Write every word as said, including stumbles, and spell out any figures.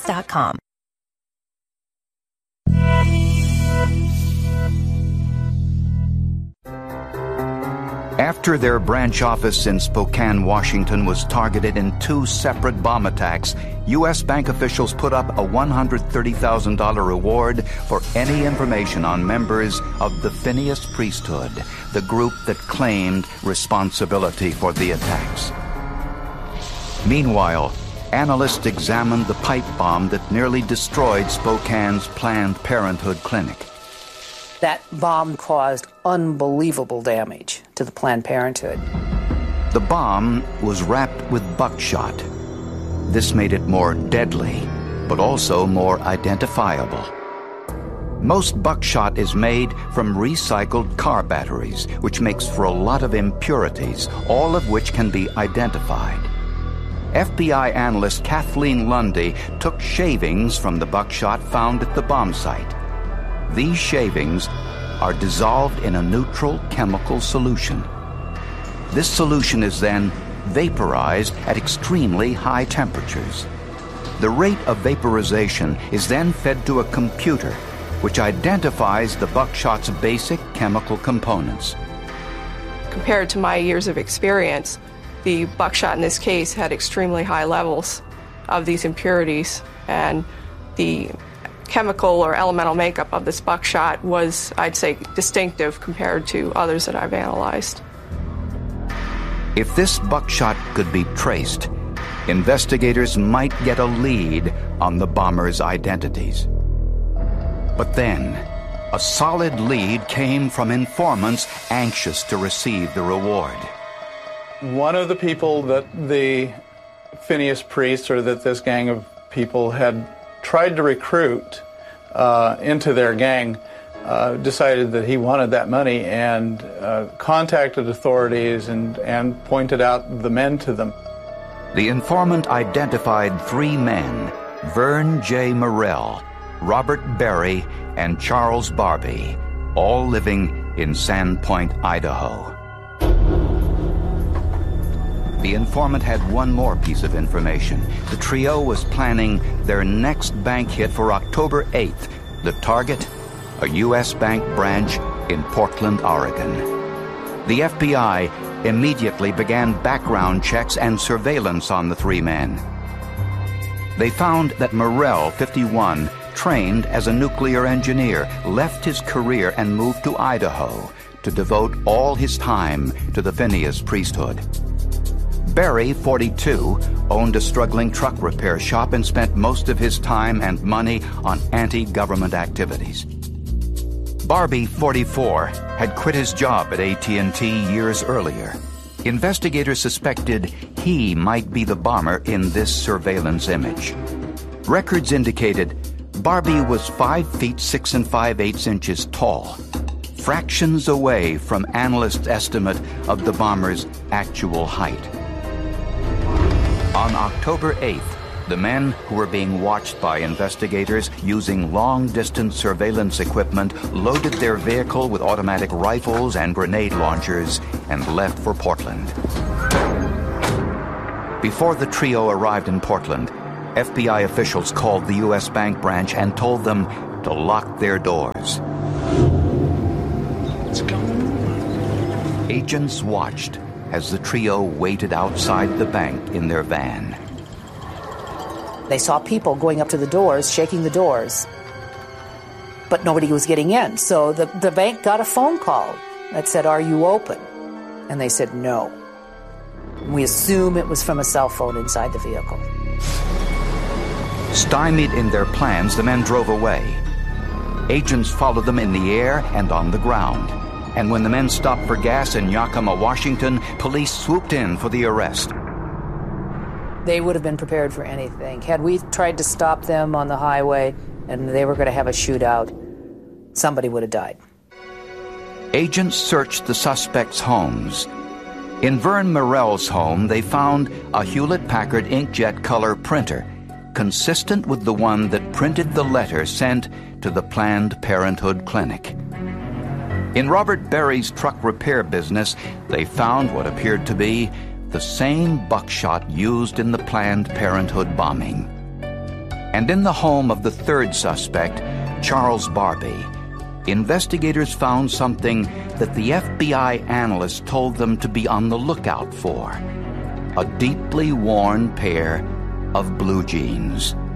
dot com. After their branch office in Spokane, Washington was targeted in two separate bomb attacks, U S bank officials put up a one hundred thirty thousand dollars reward for any information on members of the Phineas Priesthood, the group that claimed responsibility for the attacks. Meanwhile, analysts examined the pipe bomb that nearly destroyed Spokane's Planned Parenthood clinic. That bomb caused unbelievable damage to the Planned Parenthood. The bomb was wrapped with buckshot. This made it more deadly, but also more identifiable. Most buckshot is made from recycled car batteries, which makes for a lot of impurities, all of which can be identified. F B I analyst Kathleen Lundy took shavings from the buckshot found at the bomb site. These shavings are dissolved in a neutral chemical solution. This solution is then vaporized at extremely high temperatures. The rate of vaporization is then fed to a computer, which identifies the buckshot's basic chemical components. Compared to my years of experience, the buckshot in this case had extremely high levels of these impurities, and the chemical or elemental makeup of this buckshot was, I'd say, distinctive compared to others that I've analyzed. If this buckshot could be traced, investigators might get a lead on the bombers' identities. But then, a solid lead came from informants anxious to receive the reward. One of the people that the Phineas priests, or that this gang of people had tried to recruit uh, into their gang, uh, decided that he wanted that money and uh, contacted authorities and, and pointed out the men to them. The informant identified three men, Vern J. Morrell, Robert Berry, and Charles Barbie, all living in Sandpoint, Idaho. The informant had one more piece of information. The trio was planning their next bank hit for October eighth. The target, a U S bank branch in Portland, Oregon. The F B I immediately began background checks and surveillance on the three men. They found that Morrell, fifty-one, trained as a nuclear engineer, left his career and moved to Idaho to devote all his time to the Phineas priesthood. Berry, forty-two, owned a struggling truck repair shop and spent most of his time and money on anti-government activities. Barbie, forty-four, had quit his job at A T and T years earlier. Investigators suspected he might be the bomber in this surveillance image. Records indicated Barbie was five feet six and five-eighths inches tall, fractions away from analysts' estimate of the bomber's actual height. On October eighth, the men who were being watched by investigators using long-distance surveillance equipment loaded their vehicle with automatic rifles and grenade launchers and left for Portland. Before the trio arrived in Portland, F B I officials called the U S bank branch and told them to lock their doors. Let's go. Agents watched as the trio waited outside the bank in their van. They saw people going up to the doors, shaking the doors, but nobody was getting in. So the, the bank got a phone call that said, "Are you open?" And they said, "No." We assume it was from a cell phone inside the vehicle. Stymied in their plans, the men drove away. Agents followed them in the air and on the ground. And when the men stopped for gas in Yakima, Washington, police swooped in for the arrest. They would have been prepared for anything. Had we tried to stop them on the highway and they were going to have a shootout, somebody would have died. Agents searched the suspects' homes. In Vern Morrell's home, they found a Hewlett-Packard inkjet color printer, consistent with the one that printed the letter sent to the Planned Parenthood clinic. In Robert Berry's truck repair business, they found what appeared to be the same buckshot used in the Planned Parenthood bombing. And in the home of the third suspect, Charles Barbie, investigators found something that the F B I analyst told them to be on the lookout for: a deeply worn pair of blue jeans.